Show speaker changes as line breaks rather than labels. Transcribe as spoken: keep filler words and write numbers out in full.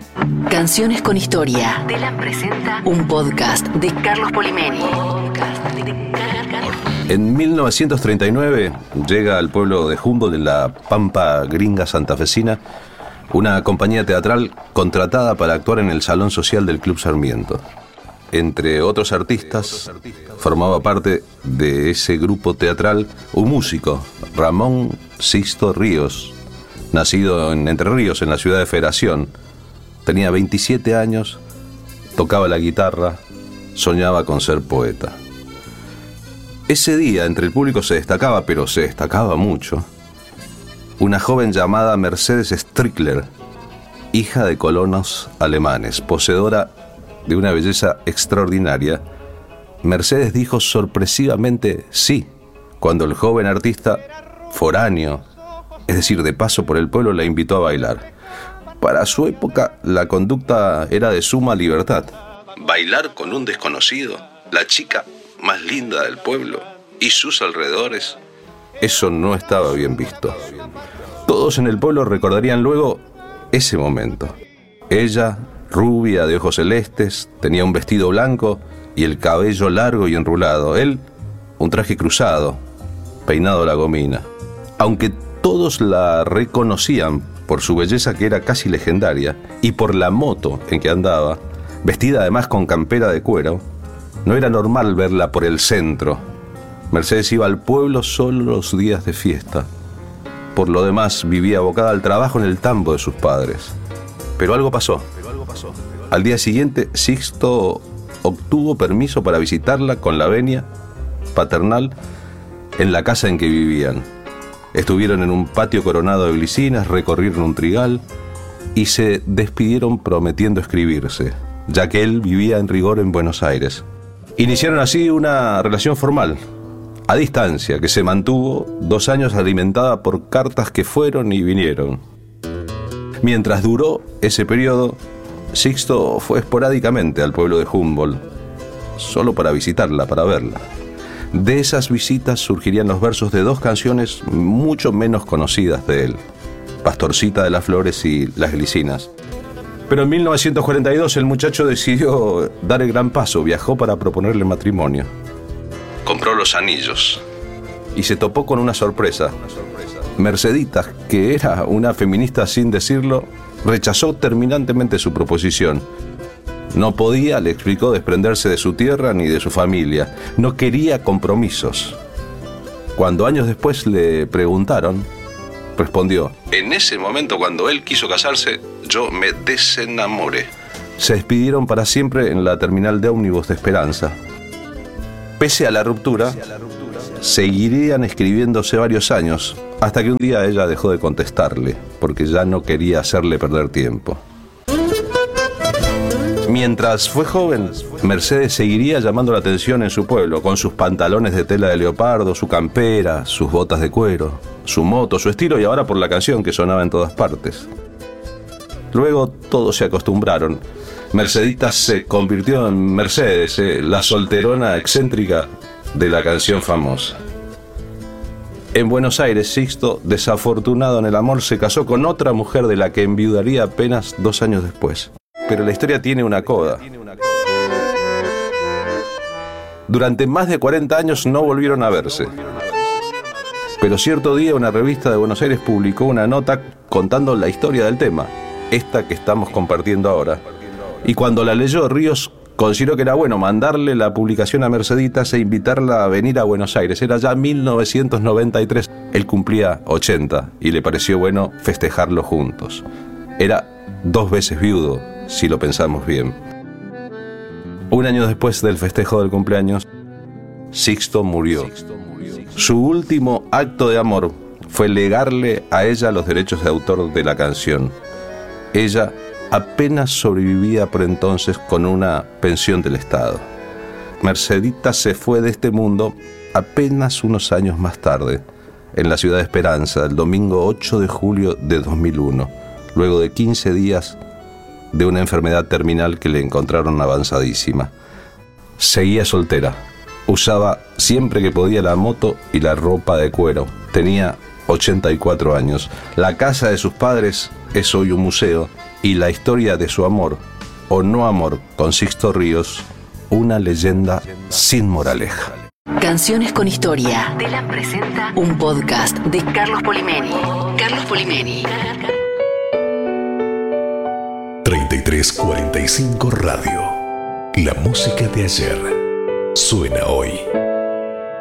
Canciones con historia. Telam presenta un podcast de Carlos Polimeni.
En mil novecientos treinta y nueve llega al pueblo de Humboldt, en la pampa gringa santafesina, una compañía teatral contratada para actuar en el salón social del Club Sarmiento. Entre otros artistas, formaba parte de ese grupo teatral un músico, Ramón Sixto Ríos, nacido en Entre Ríos, en la ciudad de Federación. Tenía veintisiete años, tocaba la guitarra, soñaba con ser poeta. Ese día entre el público se destacaba, pero se destacaba mucho, una joven llamada Mercedes Strickler, hija de colonos alemanes, poseedora de una belleza extraordinaria. Mercedes dijo sorpresivamente sí, cuando el joven artista foráneo, es decir, de paso por el pueblo, la invitó a bailar. Para su época, la conducta era de suma libertad. Bailar con un desconocido, la chica más linda del pueblo y sus alrededores, eso no estaba bien visto. Todos en el pueblo recordarían luego ese momento. Ella, rubia, de ojos celestes, tenía un vestido blanco y el cabello largo y enrulado. Él, un traje cruzado, peinado a la gomina. Aunque todos la reconocían por su belleza, que era casi legendaria, y por la moto en que andaba, vestida además con campera de cuero, no era normal verla por el centro. Mercedes iba al pueblo solo los días de fiesta. Por lo demás, vivía abocada al trabajo en el tambo de sus padres. Pero algo pasó. Al día siguiente, Sixto obtuvo permiso para visitarla con la venia paternal en la casa en que vivían. Estuvieron en un patio coronado de glicinas, recorrieron un trigal y se despidieron prometiendo escribirse, ya que él vivía en rigor en Buenos Aires. Iniciaron así una relación formal, a distancia, que se mantuvo dos años alimentada por cartas que fueron y vinieron. Mientras duró ese periodo, Sixto fue esporádicamente al pueblo de Humboldt, solo para visitarla, para verla. De esas visitas surgirían los versos de dos canciones mucho menos conocidas de él, Pastorcita de las Flores y Las Glicinas. Pero en mil novecientos cuarenta y dos el muchacho decidió dar el gran paso, viajó para proponerle matrimonio. Compró los anillos y se topó con una sorpresa. Mercedita, que era una feminista sin decirlo, rechazó terminantemente su proposición. No podía, le explicó, desprenderse de su tierra ni de su familia. No quería compromisos. Cuando años después le preguntaron, respondió: en ese momento, cuando él quiso casarse, yo me desenamoré. Se despidieron para siempre en la terminal de ómnibus de Esperanza. Pese a la ruptura, seguirían escribiéndose varios años, hasta que un día ella dejó de contestarle, porque ya no quería hacerle perder tiempo. Mientras fue joven, Mercedes seguiría llamando la atención en su pueblo, con sus pantalones de tela de leopardo, su campera, sus botas de cuero, su moto, su estilo, y ahora por la canción que sonaba en todas partes. Luego todos se acostumbraron. Mercedita se convirtió en Mercedes, eh, la solterona excéntrica de la canción famosa. En Buenos Aires, Sixto, desafortunado en el amor, se casó con otra mujer de la que enviudaría apenas dos años después. Pero la historia tiene una coda. Durante más de cuarenta años no volvieron a verse. Pero cierto día una revista de Buenos Aires publicó una nota contando la historia del tema, esta que estamos compartiendo ahora. Y cuando la leyó, Ríos consideró que era bueno mandarle la publicación a Merceditas e invitarla a venir a Buenos Aires. Era ya mil novecientos noventa y tres, él cumplía ochenta y le pareció bueno festejarlo juntos. Era dos veces viudo, si lo pensamos bien. Un año después del festejo del cumpleaños, Sixto murió. Su último acto de amor fue legarle a ella los derechos de autor de la canción. Ella apenas sobrevivía por entonces con una pensión del Estado. Mercedita se fue de este mundo apenas unos años más tarde, en la ciudad de Esperanza, el domingo ocho de julio de dos mil uno, luego de quince días de una enfermedad terminal que le encontraron avanzadísima. Seguía soltera, usaba siempre que podía la moto y la ropa de cuero, tenía ochenta y cuatro años. La casa de sus padres es hoy un museo y la historia de su amor o no amor con Sixto Ríos, una leyenda sin moraleja.
Canciones con historia. Telam presenta un podcast de Carlos Polimeni. Carlos Polimeni.
treinta y tres cuarenta y cinco Radio. La música de ayer suena hoy.